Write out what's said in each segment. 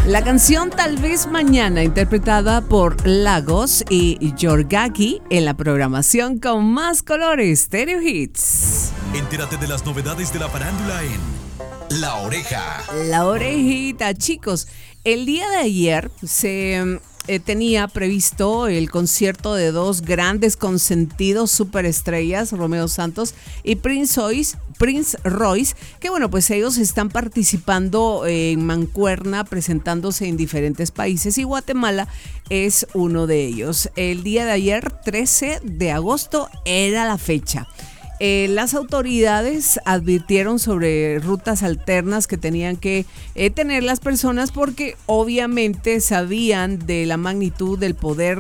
La canción Tal vez mañana, interpretada por Lagos y Yorgaki en la programación con más colores, Stereo Hits. Entérate de las novedades de la farándula en La Oreja. La Orejita, chicos. El día de ayer se tenía previsto el concierto de dos grandes consentidos superestrellas, Romeo Santos y Prince Royce, que bueno, pues ellos están participando en mancuerna, presentándose en diferentes países y Guatemala es uno de ellos. El día de ayer, 13 de agosto, era la fecha. Las autoridades advirtieron sobre rutas alternas que tenían que tener las personas porque obviamente sabían de la magnitud del poder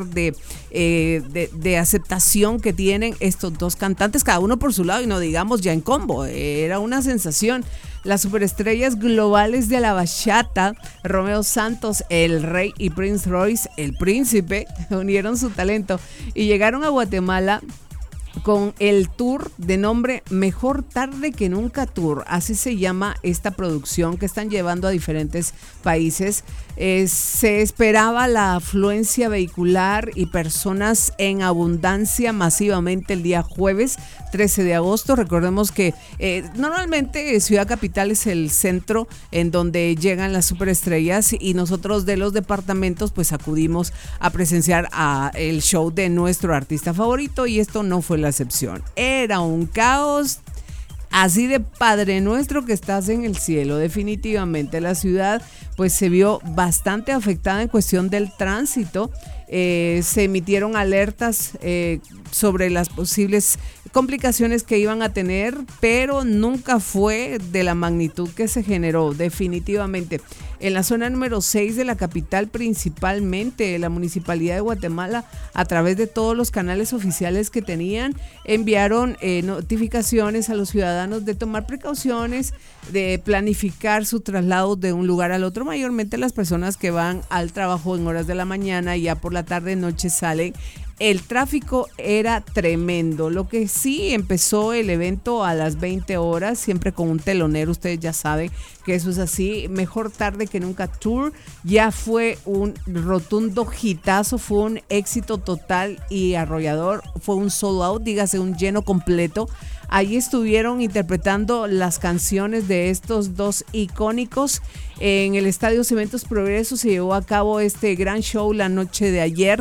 de aceptación que tienen estos dos cantantes, cada uno por su lado y no digamos ya en combo. Era una sensación. Las superestrellas globales de la bachata, Romeo Santos, el rey, y Prince Royce, el príncipe, unieron su talento y llegaron a Guatemala con el tour de nombre Mejor Tarde que Nunca Tour. Así se llama esta producción que están llevando a diferentes países. Se esperaba la afluencia vehicular y personas en abundancia masivamente el día jueves 13 de agosto. Recordemos que normalmente Ciudad Capital es el centro en donde llegan las superestrellas y nosotros de los departamentos pues acudimos a presenciar el show de nuestro artista favorito y esto no fue la excepción. Era un caos así de Padre Nuestro que estás en el cielo. Definitivamente la ciudad pues se vio bastante afectada en cuestión del tránsito. Se emitieron alertas sobre las posibles complicaciones que iban a tener, pero nunca fue de la magnitud que se generó. Definitivamente en la zona número 6 de la capital, principalmente la Municipalidad de Guatemala, a través de todos los canales oficiales que tenían, enviaron notificaciones a los ciudadanos de tomar precauciones, de planificar su traslado de un lugar al otro, mayormente las personas que van al trabajo en horas de la mañana y ya por la tarde noche salen. El tráfico era tremendo. Lo que sí, empezó el evento a las 20 horas, siempre con un telonero. Ustedes ya saben que eso es así. Mejor Tarde que Nunca Tour ya fue un rotundo hitazo, fue un éxito total y arrollador. Fue un sold out, dígase un lleno completo. Ahí estuvieron interpretando las canciones de estos dos icónicos. En el Estadio Cementos Progreso se llevó a cabo este gran show la noche de ayer.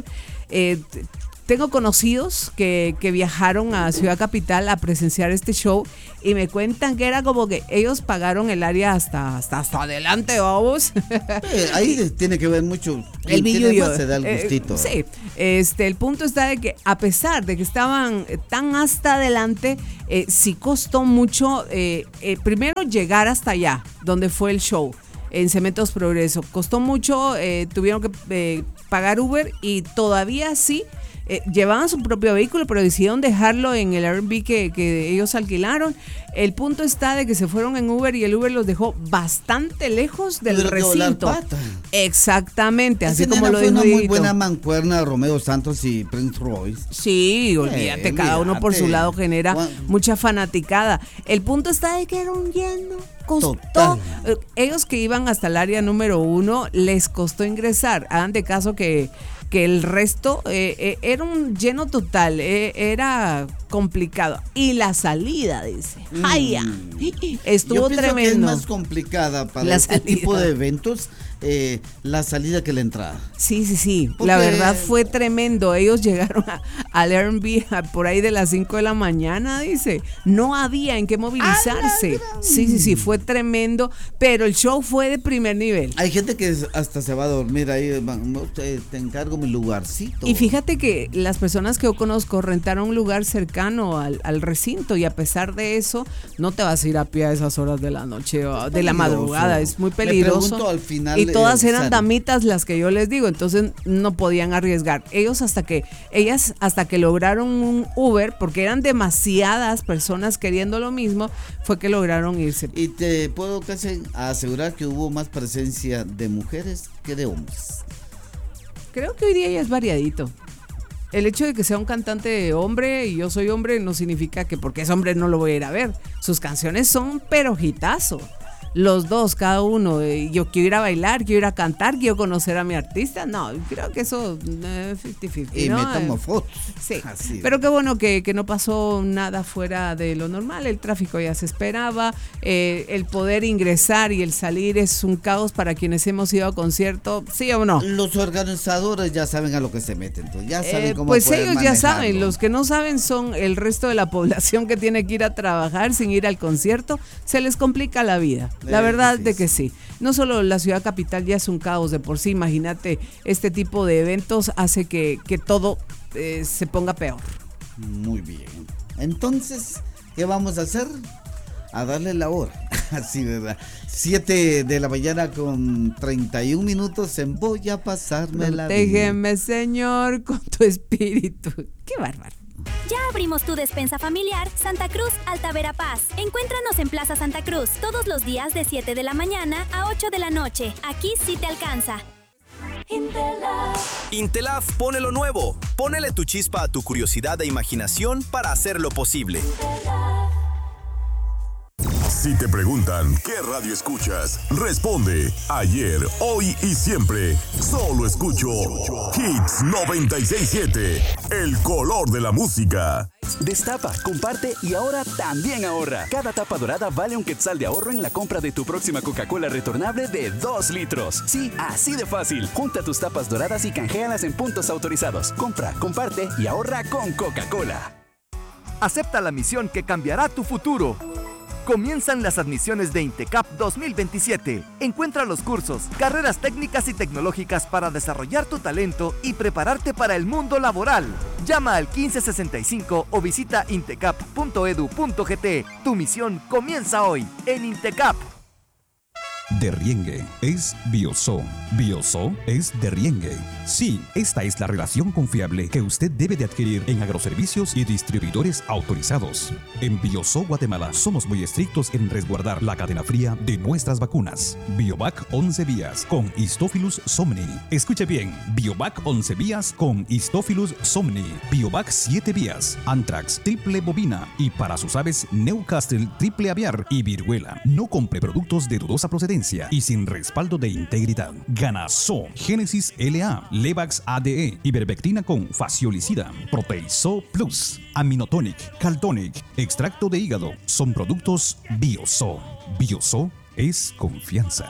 Tengo conocidos que viajaron a Ciudad Capital a presenciar este show y me cuentan que era como que ellos pagaron el área hasta adelante, vamos. Ahí tiene que ver mucho. El billuyo. Se da el gustito. Sí, el punto está de que a pesar de que estaban tan hasta adelante, sí costó mucho primero llegar hasta allá, donde fue el show. En Cementos Progreso. Costó mucho, tuvieron que pagar Uber y todavía sí llevaban su propio vehículo, pero decidieron dejarlo en el Airbnb que ellos alquilaron. El punto está de que se fueron en Uber y el Uber los dejó bastante lejos del recinto. Exactamente, así como lo dijo. Fue una muy buena mancuerna Romeo Santos y Prince Royce. Sí, olvídate, cada uno por su lado genera mucha fanaticada. El punto está de que era un lleno. Costó, ellos que iban hasta el área número 1 les costó ingresar. Hagan de caso que el resto era un lleno total, era complicado. Y la salida, dice, estuvo yo tremendo. Que es más complicada para este tipo de eventos la salida que la entrada. Sí. Porque la verdad fue tremendo. Ellos llegaron al Airbnb por ahí de las 5 de la mañana, dice. No había en qué movilizarse. Sí, fue tremendo. Pero el show fue de primer nivel. Hay gente que hasta se va a dormir ahí. Te encargo mi lugarcito. Y fíjate que las personas que yo conozco rentaron un lugar cercano al recinto. Y a pesar de eso, no te vas a ir a pie a esas horas de la noche o de la madrugada. Es muy peligroso. Al final, y todas eran damitas las que yo les digo, entonces no podían arriesgar. Ellas hasta que lograron un Uber, porque eran demasiadas personas queriendo lo mismo, fue que lograron irse. Y te puedo casi asegurar que hubo más presencia de mujeres que de hombres. Creo que hoy día ya es variadito. El hecho de que sea un cantante hombre y yo soy hombre no significa que porque es hombre no lo voy a ir a ver. Sus canciones son pero hitazo. los dos, cada uno, yo quiero ir a bailar, quiero ir a cantar, quiero conocer a mi artista. No, creo que eso 50-50. Y ¿no? me tomo fotos. Sí, Así. pero qué bueno que no pasó nada fuera de lo normal. El tráfico ya se esperaba, el poder ingresar y el salir es un caos para quienes hemos ido a concierto, ¿sí o no? Los organizadores ya saben a lo que se meten, entonces ya saben cómo pues pueden ellos ya manejarlo. saben, los que no saben son el resto de la población que tiene que ir a trabajar sin ir al concierto, se les complica la vida, la verdad de que sí. No solo la ciudad capital ya es un caos de por sí, imagínate, este tipo de eventos hace que todo se ponga peor. Muy bien. Entonces, ¿qué vamos a hacer? A darle la hora. Así, ¿verdad? 7 de la mañana con 31 minutos en Voy a pasarme la vida. Protégeme, Señor, con tu espíritu. ¡Qué bárbaro! Ya abrimos tu despensa familiar Santa Cruz Alta Verapaz. Encuéntranos en Plaza Santa Cruz todos los días de 7 de la mañana a 8 de la noche. Aquí sí te alcanza. Intelaf pone lo nuevo. Ponele tu chispa a tu curiosidad e imaginación para hacerlo posible. Si te preguntan qué radio escuchas, responde ayer, hoy y siempre. Solo escucho Hits 96.7, el color de la música. Destapa, comparte y ahora también ahorra. Cada tapa dorada vale un quetzal de ahorro en la compra de tu próxima Coca-Cola retornable de 2 litros. Sí, así de fácil. Junta tus tapas doradas y canjealas en puntos autorizados. Compra, comparte y ahorra con Coca-Cola. Acepta la misión que cambiará tu futuro. Comienzan las admisiones de INTECAP 2027. Encuentra los cursos, carreras técnicas y tecnológicas para desarrollar tu talento y prepararte para el mundo laboral. Llama al 1565 o visita intecap.edu.gt. Tu misión comienza hoy en INTECAP. Derriengue es Bioso. Bioso es Derriengue. Sí, esta es la relación confiable que usted debe de adquirir en agroservicios y distribuidores autorizados. En Bioso Guatemala somos muy estrictos en resguardar la cadena fría de nuestras vacunas. Biovac 11 vías con Histophilus somni. Escuche bien, Biovac 11 vías con Histophilus somni. Biovac 7 vías, Anthrax triple bovina y para sus aves Newcastle triple aviar y viruela. No compre productos de dudosa procedencia y sin respaldo de integridad. Ganaso, Génesis LA, Levax ADE, Ivermectina con faciolicida, Proteiso Plus, Aminotonic, Caltonic, extracto de hígado, son productos Bioso. Bioso es confianza.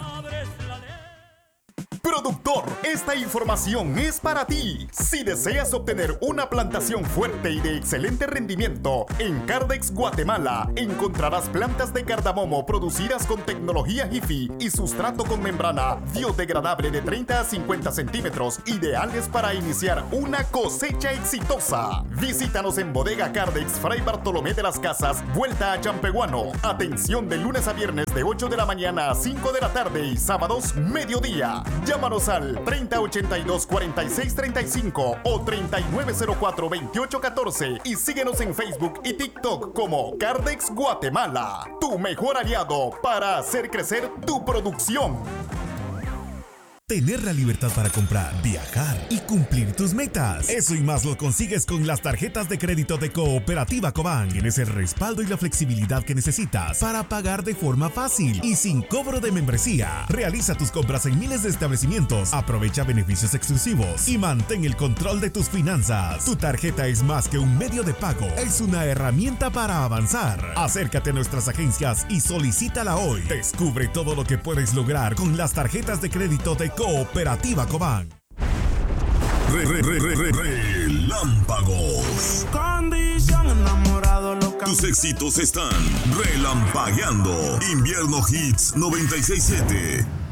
Productor, esta información es para ti. Si deseas obtener una plantación fuerte y de excelente rendimiento, en Cardex Guatemala encontrarás plantas de cardamomo producidas con tecnología HIFI y sustrato con membrana biodegradable de 30 a 50 centímetros, ideales para iniciar una cosecha exitosa. Visítanos en Bodega Cardex, Fray Bartolomé de las Casas, vuelta a Champehuano. Atención de lunes a viernes de 8 de la mañana a 5 de la tarde y sábados mediodía. Llámanos al 3082-4635 o 3904-2814 y síguenos en Facebook y TikTok como Cardex Guatemala, tu mejor aliado para hacer crecer tu producción. Tener la libertad para comprar, viajar y cumplir tus metas. Eso y más lo consigues con las tarjetas de crédito de Cooperativa Cobán. Tienes el respaldo y la flexibilidad que necesitas para pagar de forma fácil y sin cobro de membresía. Realiza tus compras en miles de establecimientos, aprovecha beneficios exclusivos y mantén el control de tus finanzas. Tu tarjeta es más que un medio de pago, es una herramienta para avanzar. Acércate a nuestras agencias y solicítala hoy. Descubre todo lo que puedes lograr con las tarjetas de crédito de Cooperativa Cobán. Relámpagos. Condición enamorado loca. Tus éxitos están relampagueando. Invierno Hits 96.7.